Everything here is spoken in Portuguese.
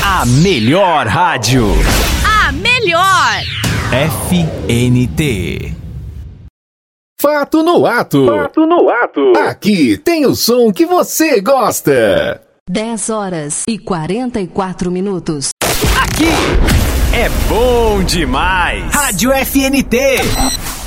A melhor rádio. A melhor. FNT. Fato no ato. Fato no ato. Aqui tem o som que você gosta. 10h44. Aqui é bom demais. Rádio FNT.